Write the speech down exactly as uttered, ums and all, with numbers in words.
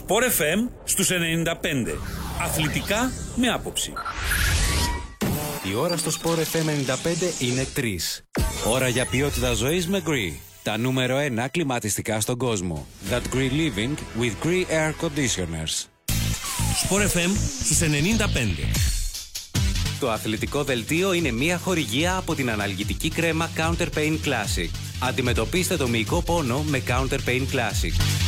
Sport εφ εμ στους ενενήντα πέντε. Αθλητικά με άποψη. Η ώρα στο Sport εφ εμ ενενήντα πέντε είναι τρεις. Ώρα για ποιότητα ζωής με Gree. Τα νούμερο ένα κλιματιστικά στον κόσμο. That Gree Living with Gree Air Conditioners. Sport εφ εμ στους ενενήντα πέντε. Το αθλητικό δελτίο είναι μια χορηγία από την αναλγητική κρέμα Counter Pain Classic. Αντιμετωπίστε το μυϊκό πόνο με Counter Pain Classic.